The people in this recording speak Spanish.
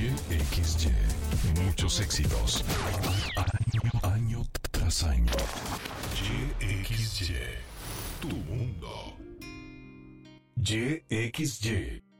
YXY. Muchos éxitos. Año tras año. YXY. Tu mundo. YXY.